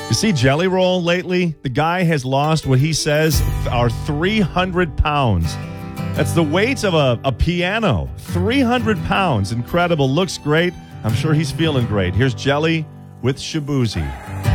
You see Jelly Roll lately? The guy has lost what he says are 300 pounds. That's the weight of a piano. 300 pounds. Incredible. Looks great. I'm sure he's feeling great. Here's Jelly with Shaboozey.